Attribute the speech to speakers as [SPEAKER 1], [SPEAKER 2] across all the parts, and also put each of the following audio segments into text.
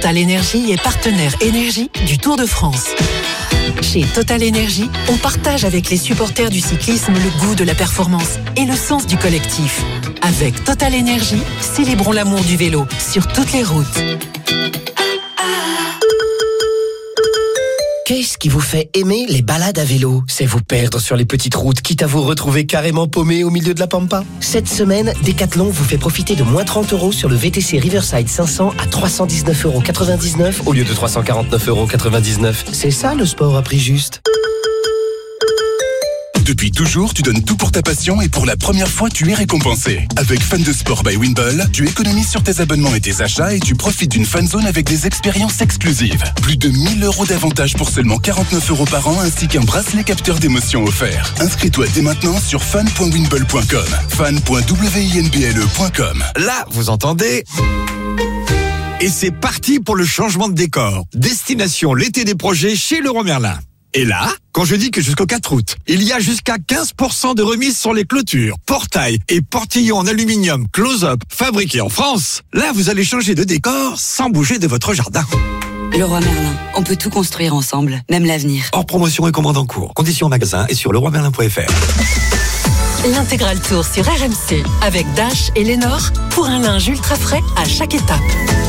[SPEAKER 1] Total Énergie est partenaire énergie du Tour de France. Chez Total Énergie, on partage avec les supporters du cyclisme le goût de la performance et le sens du collectif. Avec Total Énergie, célébrons l'amour du vélo sur toutes les routes.
[SPEAKER 2] Qu'est-ce qui vous fait aimer les balades à vélo? C'est vous perdre sur les petites routes, quitte à vous retrouver carrément paumé au milieu de la pampa. Cette semaine, Decathlon vous fait profiter de moins 30 € sur le VTC Riverside 500 à 319,99 € au lieu de 349,99 €. C'est ça le sport à prix juste.
[SPEAKER 3] Depuis toujours, tu donnes tout pour ta passion et pour la première fois, tu es récompensé. Avec Fan de Sport by Wimble, tu économises sur tes abonnements et tes achats et tu profites d'une fan zone avec des expériences exclusives. Plus de 1000 € d'avantages pour seulement 49 € par an ainsi qu'un bracelet capteur d'émotions offert. Inscris-toi dès maintenant sur fan.wimble.com. fan.winble.com.
[SPEAKER 4] Là, vous entendez ? Et c'est parti pour le changement de décor. Destination l'été des projets chez Leroy Merlin. Et là, quand je dis que jusqu'au 4 août, il y a jusqu'à 15% de remise sur les clôtures, portails et portillons en aluminium close-up fabriqués en France, là vous allez changer de décor sans bouger de votre jardin.
[SPEAKER 5] Leroy Merlin, on peut tout construire ensemble, même l'avenir.
[SPEAKER 4] Hors promotion et commande en cours. Conditions en magasin et sur leroymerlin.fr.
[SPEAKER 1] L'intégral tour sur RMC avec Dash et Lénore pour un linge ultra frais à chaque étape.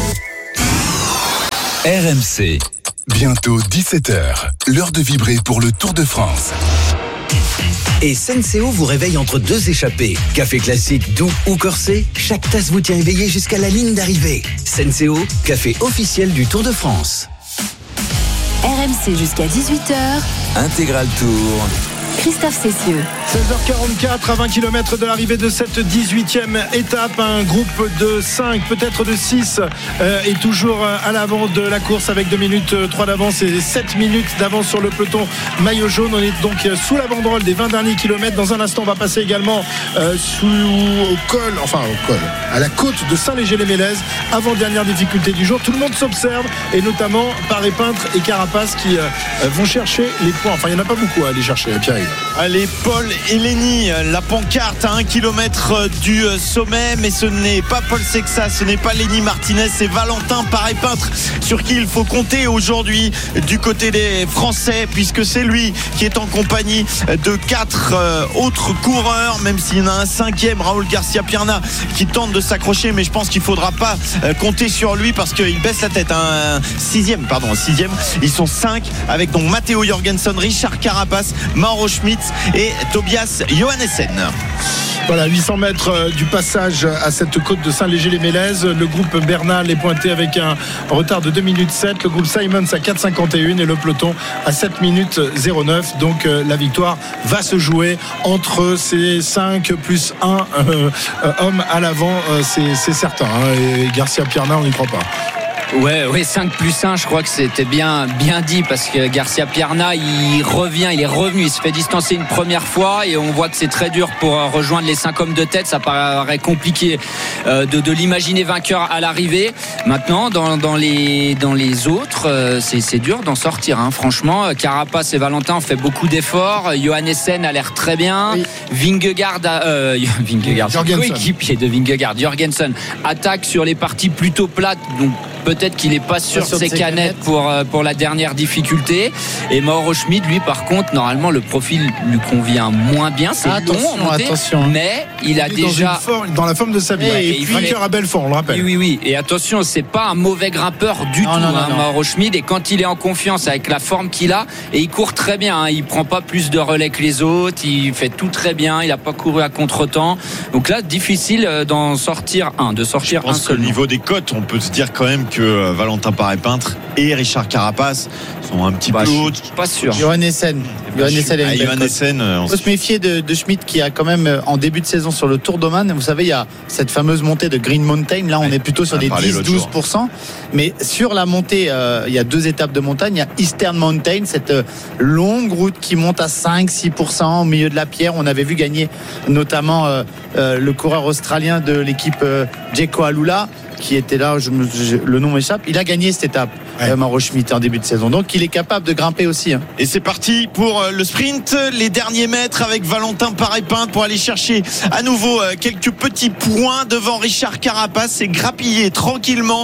[SPEAKER 3] RMC. Bientôt 17h, l'heure de vibrer pour le Tour de France.
[SPEAKER 6] Et Senseo vous réveille entre deux échappées. Café classique, doux ou corsé, chaque tasse vous tient éveillé jusqu'à la ligne d'arrivée. Senseo, café officiel du Tour de France.
[SPEAKER 7] RMC jusqu'à 18h.
[SPEAKER 6] Intégral Tour.
[SPEAKER 7] Christophe Cessieux.
[SPEAKER 8] 16h44 à 20 km de l'arrivée de cette 18e étape. Un groupe de 5, peut-être de 6 est toujours à l'avant de la course avec 2 minutes 3 d'avance et 7 minutes d'avance sur le peloton maillot jaune. On est donc sous la banderole des 20 derniers kilomètres. Dans un instant, on va passer également au col, à la côte de Saint-Léger-les-Mélèzes. Avant-dernière difficulté du jour. Tout le monde s'observe et notamment Paré Peintre et Carapace qui vont chercher les points. Enfin, il n'y en a pas beaucoup à aller chercher, Pierre-Yves.
[SPEAKER 9] Allez, Paul et Lenny, la pancarte à 1 km du sommet, mais ce n'est pas Paul Sexas, ce n'est pas Lenny Martinez, c'est Valentin Paré Peintre sur qui il faut compter aujourd'hui du côté des Français, puisque c'est lui qui est en compagnie de 4 autres coureurs, même s'il y en a un 5e, Raúl Garcia Pierna, qui tente de s'accrocher, mais je pense qu'il ne faudra pas compter sur lui parce qu'il baisse la tête. Un 6e. Ils sont 5 avec donc Matteo Jorgensen, Richard Carapace, Mauro Schmitz et Tobias Johannessen.
[SPEAKER 8] Voilà, 800 mètres du passage à cette côte de Saint-Léger-les-Mélèzes. Le groupe Bernal est pointé avec un retard de 2 minutes 7. Le groupe Simons à 4,51 et le peloton à 7 minutes 09. Donc la victoire va se jouer entre ces 5 plus 1 hommes à l'avant. C'est certain. Et Garcia Pierna, on n'y croit pas.
[SPEAKER 10] Ouais, 5 plus 1, je crois que c'était bien dit parce que Garcia Pierna, il est revenu, il se fait distancer une première fois et on voit que c'est très dur pour rejoindre les 5 hommes de tête. Ça paraît compliqué de l'imaginer vainqueur à l'arrivée. Maintenant, dans les autres, c'est dur d'en sortir, hein. Franchement, Carapace et Valentin ont fait beaucoup d'efforts. Johannessen a l'air très bien. Oui. Vingegaard, coéquipier de Vingegaard, Jorgensen, attaque sur les parties plutôt plates, donc peut-être qu'il n'est pas sûr de ses canettes pour la dernière difficulté. Et Mauro Schmid, lui, par contre, normalement, le profil lui convient moins bien. C'est attention, mais il a déjà
[SPEAKER 8] dans la forme de sa vie. Et vainqueur à Belfort, on le rappelle.
[SPEAKER 10] Oui. Et attention, c'est pas un mauvais grimpeur du tout, Mauro Schmid. Et quand il est en confiance avec la forme qu'il a, et il court très bien, hein, il prend pas plus de relais que les autres, il fait tout très bien, il a pas couru à contre-temps. Donc là, difficile d'en sortir un, de sortir un seul.
[SPEAKER 9] Au niveau des cotes, on peut se dire quand même que Valentin Paré Peintre et Richard Carapace sont un petit peu hauts.
[SPEAKER 10] Pas sûr.
[SPEAKER 11] Johannessen. On peut se méfier de Schmidt qui a quand même en début de saison sur le Tour d'Oman. Vous savez, il y a cette fameuse montée de Green Mountain. Là, on est plutôt sur des 10-12%. Mais sur la montée, il y a 2 étapes de montagne. Il y a Eastern Mountain, cette longue route qui monte à 5-6% au milieu de la pierre. On avait vu gagner notamment le coureur australien de l'équipe Jeko Alula. qui était là, le nom m'échappe, il a gagné cette étape, Mauro Schmid, en début de saison. Donc il est capable de grimper aussi.
[SPEAKER 9] Et c'est parti pour le sprint, les derniers mètres avec Valentin Paré-Peintre pour aller chercher à nouveau quelques petits points devant Richard Carapace et grappiller tranquillement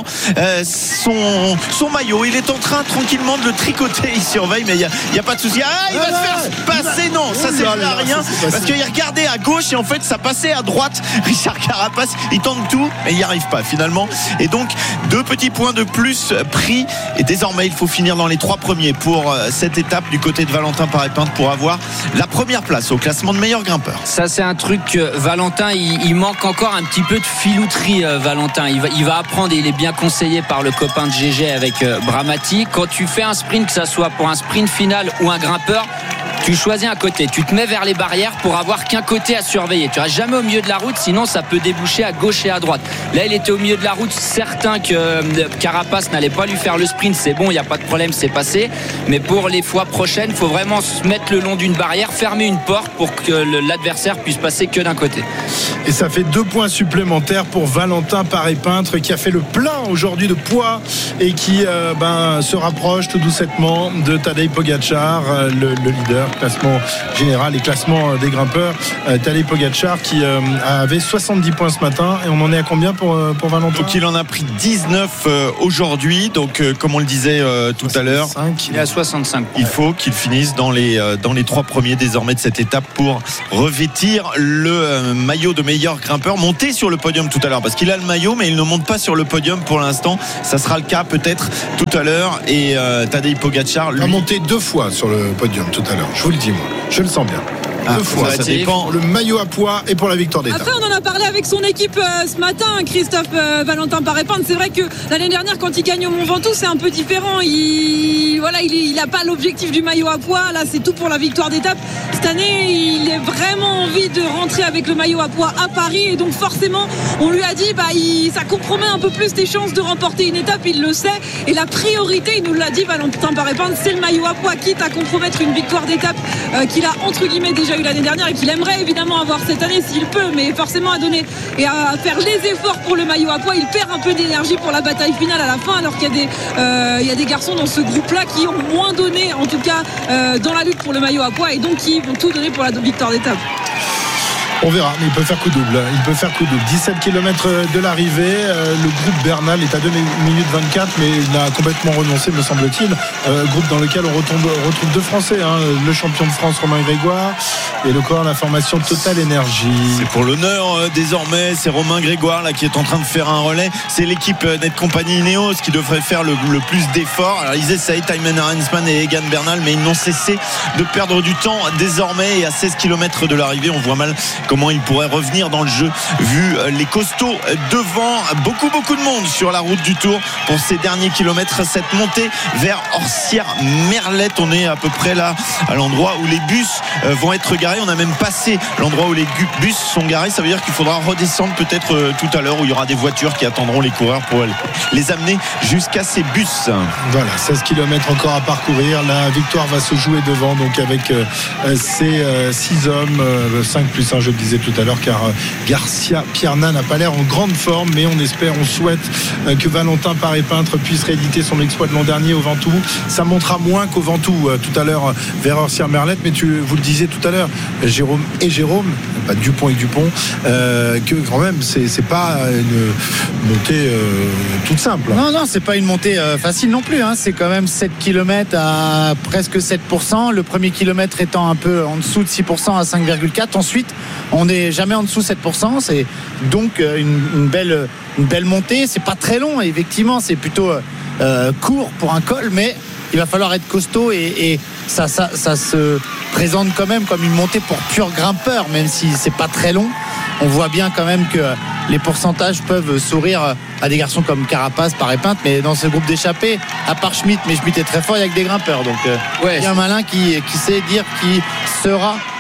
[SPEAKER 9] son maillot. Il est en train tranquillement de le tricoter, il surveille, mais il n'y a pas de souci. Il va se faire passer, non, ça c'est rien, parce qu'il regardait à gauche et en fait ça passait à droite. Richard Carapace, il tente tout mais il n'y arrive pas finalement, et donc 2 petits points de plus pris, et désormais il faut finir dans les 3 premiers pour cette étape du côté de Valentin Paré-Peintre pour avoir la première place au classement de meilleur grimpeur.
[SPEAKER 10] Ça c'est un truc, Valentin il manque encore un petit peu de filouterie. Valentin il va apprendre, et il est bien conseillé par le copain de GG avec Bramati. Quand tu fais un sprint, que ça soit pour un sprint final ou un grimpeur, tu choisis un côté, tu te mets vers les barrières pour avoir qu'un côté à surveiller. Tu restes jamais au milieu de la route, sinon ça peut déboucher à gauche et à droite. Là il était au milieu de la route, certain que Carapace n'allait pas lui faire le sprint, c'est bon, il n'y a pas de problème, c'est passé. Mais pour les fois prochaines, il faut vraiment se mettre le long d'une barrière, fermer une porte pour que l'adversaire puisse passer que d'un côté.
[SPEAKER 8] Et ça fait 2 points supplémentaires pour Valentin Paré-Peintre, qui a fait le plein aujourd'hui de poids et qui se rapproche tout doucement de Tadej Pogačar, le leader, classement général et classement des grimpeurs. Tadej Pogačar qui avait 70 points ce matin, et on en est à combien pour Valentin?
[SPEAKER 9] Donc il en a pris 19 aujourd'hui, donc comme on le disait tout à l'heure,
[SPEAKER 10] il est à 65 points.
[SPEAKER 9] Il faut qu'il finisse dans les 3 premiers désormais de cette étape pour revêtir le maillot de meilleur grimpeur, monter sur le podium tout à l'heure, parce qu'il a le maillot mais il ne monte pas sur le podium pour l'instant. Ça sera le cas peut-être tout à l'heure, et Tadej Pogačar lui
[SPEAKER 8] a monté 2 fois sur le podium tout à l'heure, je vous le dis, moi je le sens bien. 2 fois, ça dépend. Le maillot à poids et pour la victoire d'étape.
[SPEAKER 12] Après, on en a parlé avec son équipe ce matin, Christophe, Valentin Paré-Peintre. C'est vrai que l'année dernière, quand il gagne au Mont Ventoux, c'est un peu différent. Il n'a pas l'objectif du maillot à poids. Là, c'est tout pour la victoire d'étape. Cette année, il a vraiment envie de rentrer avec le maillot à poids à Paris. Et donc, forcément, on lui a dit, ça compromet un peu plus tes chances de remporter une étape. Il le sait. Et la priorité, il nous l'a dit, Valentin Paré-Peintre, c'est le maillot à poids, quitte à compromettre une victoire d'étape qu'il a, entre guillemets, déjà eu l'année dernière et qu'il aimerait évidemment avoir cette année s'il peut, mais forcément à donner et à faire les efforts pour le maillot à poids. Il perd un peu d'énergie pour la bataille finale à la fin, alors qu'il y a des garçons dans ce groupe-là qui ont moins donné, en tout cas dans la lutte pour le maillot à poids, et donc qui vont tout donner pour la victoire d'étape.
[SPEAKER 8] On verra, mais il peut faire coup double. 17 km de l'arrivée. Le groupe Bernal est à 2 minutes 24, mais il a complètement renoncé, me semble-t-il. Groupe dans lequel on retrouve 2 Français, le champion de France Romain Grégoire et le corps, la formation Total Énergie.
[SPEAKER 9] C'est pour l'honneur désormais, c'est Romain Grégoire là qui est en train de faire un relais. C'est l'équipe Net Company Ineos qui devrait faire le plus d'efforts. Alors ils essayent, Thymen Arensman et Egan Bernal, mais ils n'ont cessé de perdre du temps désormais, et à 16 km de l'arrivée, on voit mal comment il pourrait revenir dans le jeu vu les costauds devant. Beaucoup de monde sur la route du Tour pour ces derniers kilomètres. Cette montée vers Orsières-Merlette, on est à peu près là à l'endroit où les bus vont être garés. On a même passé l'endroit où les bus sont garés. Ça veut dire qu'il faudra redescendre peut-être tout à l'heure, où il y aura des voitures qui attendront les coureurs pour les amener jusqu'à ces bus.
[SPEAKER 8] Voilà, 16 km encore à parcourir. La victoire va se jouer devant, donc avec ces 6 hommes, 5 plus 1 je le disais tout à l'heure, car Garcia Pierna n'a pas l'air en grande forme, mais on souhaite que Valentin Paré-Peintre puisse rééditer son exploit de l'an dernier au Ventoux. Ça montera moins qu'au Ventoux tout à l'heure vers Orsières-Merlette, mais vous le disiez tout à l'heure, Jérôme, pas Dupont et Dupont, que quand même c'est pas une montée toute simple.
[SPEAKER 11] Non, c'est pas une montée facile non plus, c'est quand même 7 km à presque 7%, le premier kilomètre étant un peu en dessous de 6% à 5,4. Ensuite on n'est jamais en dessous de 7%, c'est donc une belle montée. C'est pas très long, effectivement, c'est plutôt court pour un col, mais il va falloir être costaud, et ça se présente quand même comme une montée pour pur grimpeur, même si c'est pas très long. On voit bien quand même que les pourcentages peuvent sourire à des garçons comme Carapace, Paré-Peintre, mais dans ce groupe d'échappés, à part Schmid, mais Schmid est très fort, il y a que des grimpeurs, donc il y a un malin qui sait dire qui sera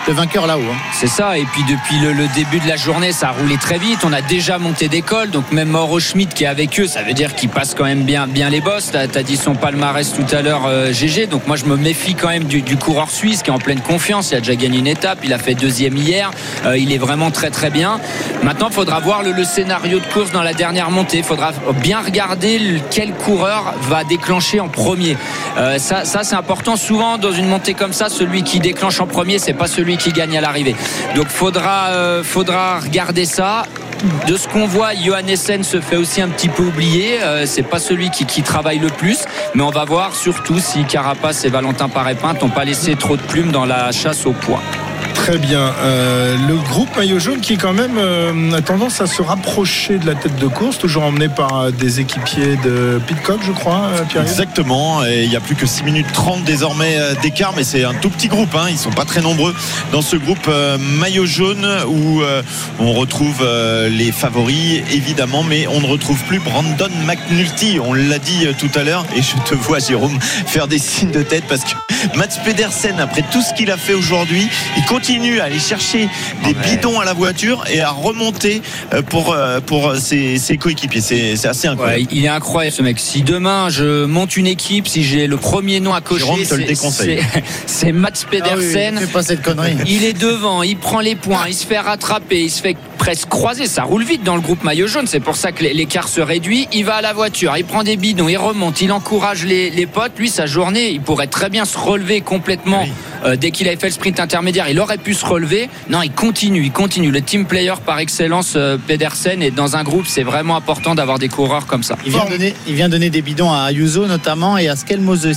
[SPEAKER 11] le vainqueur là-haut.
[SPEAKER 10] C'est ça, et puis depuis le début de la journée, ça a roulé très vite. On a déjà monté des cols, donc même Mauro Schmid qui est avec eux, ça veut dire qu'il passe quand même bien les bosses. T'as dit son palmarès tout à l'heure, GG. Donc moi je me méfie quand même du coureur suisse qui est en pleine confiance. Il a déjà gagné une étape, il a fait deuxième hier. Il est vraiment très très bien. Maintenant, il faudra voir le scénario de course dans la dernière montée. Il faudra bien regarder quel coureur va déclencher en premier. Ça c'est important. Souvent dans une montée comme ça, celui qui déclenche en premier, c'est pas celui qui gagne à l'arrivée. Donc faudra regarder ça. De ce qu'on voit, Johan Essen se fait aussi un petit peu oublier. C'est pas celui qui travaille le plus, mais on va voir surtout si Carapace et Valentin Paré-Pinte n'ont pas laissé trop de plumes dans la chasse au poids.
[SPEAKER 8] Très bien. Le groupe maillot jaune qui quand même a tendance à se rapprocher de la tête de course, toujours emmené par des équipiers de Pidcock, je crois, Pierre.
[SPEAKER 9] Exactement. Et il n'y a plus que 6 minutes 30 désormais d'écart, mais c'est un tout petit groupe. Ils sont pas très nombreux dans ce groupe maillot jaune où on retrouve les favoris évidemment, mais on ne retrouve plus Brandon McNulty. On l'a dit tout à l'heure, et je te vois, Jérôme, faire des signes de tête parce que Mats Pedersen, après tout ce qu'il a fait aujourd'hui, il continue à aller chercher des bidons à la voiture et à remonter pour ses coéquipiers. C'est assez incroyable.
[SPEAKER 10] Ouais, il est incroyable ce mec. Si demain je monte une équipe, si j'ai le premier nom à cocher, c'est Mats Pedersen.
[SPEAKER 11] Fais pas cette connerie.
[SPEAKER 10] Il est devant, il prend les points, il se fait rattraper, il se fait presque croiser. Ça roule vite dans le groupe maillot jaune. C'est pour ça que l'écart se réduit. Il va à la voiture, il prend des bidons, il remonte, il encourage les potes. Lui, sa journée, il pourrait très bien se relever complètement. Dès qu'il avait fait le sprint intermédiaire, il aurait pu se relever. Non, il continue. Le team player par excellence, Pedersen, et dans un groupe, c'est vraiment important d'avoir des coureurs comme ça.
[SPEAKER 11] Il vient donner des bidons à Ayuso notamment et à Skelmose.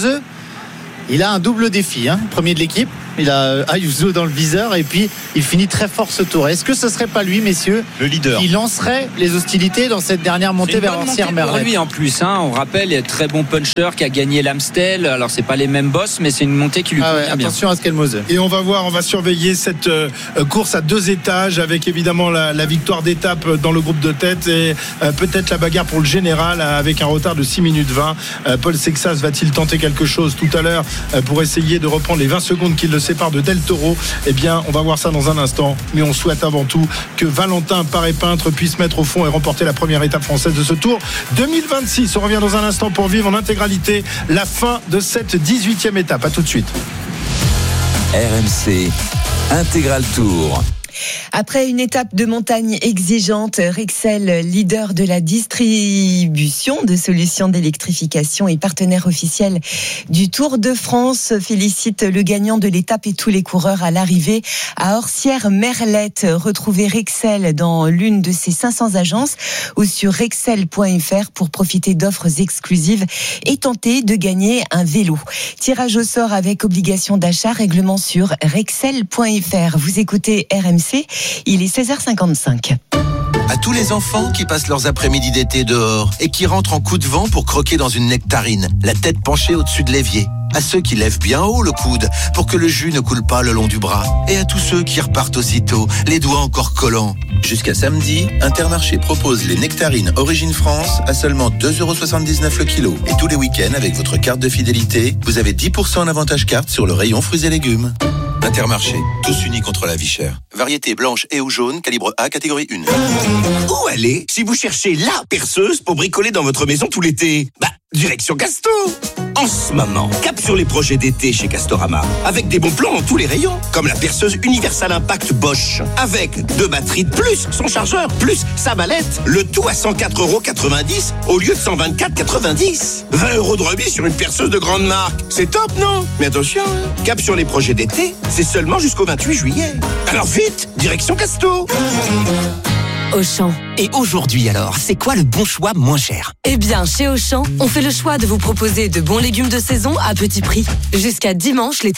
[SPEAKER 11] Il a un double défi, premier de l'équipe. Il a Ayuso dans le viseur et puis il finit très fort ce tour. Est-ce que ce serait pas lui, messieurs,
[SPEAKER 9] le leader,
[SPEAKER 11] qui lancerait les hostilités dans cette dernière montée vers Orsières-Merlette?
[SPEAKER 10] Pour lui en plus, on rappelle, il est très bon puncher qui a gagné l'Amstel. Alors c'est pas les mêmes boss, mais c'est une montée qui lui convient bien.
[SPEAKER 11] Attention à Skelmose.
[SPEAKER 8] Et on va surveiller cette course à 2 étages avec évidemment la victoire d'étape dans le groupe de tête et peut-être la bagarre pour le général avec un retard de 6 minutes 20. Paul Sexas va-t-il tenter quelque chose tout à l'heure pour essayer de reprendre les 20 secondes qui le séparent de Del Toro? Eh bien, on va voir ça dans un instant, mais on souhaite avant tout que Valentin Paré-Pinte puisse mettre au fond et remporter la première étape française de ce Tour 2026. On revient dans un instant pour vivre en intégralité la fin de cette 18e étape. À tout de suite.
[SPEAKER 13] RMC Intégral Tour.
[SPEAKER 14] Après une étape de montagne exigeante, Rexel, leader de la distribution de solutions d'électrification et partenaire officiel du Tour de France, félicite le gagnant de l'étape et tous les coureurs à l'arrivée à Orsières-Merlette. Retrouvez Rexel dans l'une de ses 500 agences ou sur rexel.fr pour profiter d'offres exclusives et tenter de gagner un vélo. Tirage au sort avec obligation d'achat, règlement sur rexel.fr. Vous écoutez RMC. Il est 16h55.
[SPEAKER 15] À tous les enfants qui passent leurs après-midi d'été dehors et qui rentrent en coup de vent pour croquer dans une nectarine, la tête penchée au-dessus de l'évier. À ceux qui lèvent bien haut le coude pour que le jus ne coule pas le long du bras. Et à tous ceux qui repartent aussitôt, les doigts encore collants. Jusqu'à samedi, Intermarché propose les nectarines Origine France à seulement 2,79€ le kilo. Et tous les week-ends, avec votre carte de fidélité, vous avez 10% en avantage carte sur le rayon fruits et légumes. Intermarché, tous unis contre la vie chère. Variété blanche et ou jaune, calibre A, catégorie 1.
[SPEAKER 16] Où aller si vous cherchez la perceuse pour bricoler dans votre maison tout l'été? Direction Casto. En ce moment, cap sur les projets d'été chez Castorama, avec des bons plans dans tous les rayons, comme la perceuse Universal Impact Bosch, avec 2 batteries de plus son chargeur, plus sa mallette, le tout à 104,90€ au lieu de 124,90€. 20€ de remise sur une perceuse de grande marque. C'est top, non? Mais attention, cap sur les projets d'été, c'est seulement jusqu'au 28 juillet. Alors vite, direction Casto.
[SPEAKER 17] Auchan.
[SPEAKER 18] Et aujourd'hui alors, c'est quoi le bon choix moins cher?
[SPEAKER 17] Eh bien, chez Auchan, on fait le choix de vous proposer de bons légumes de saison à petit prix. Jusqu'à dimanche, les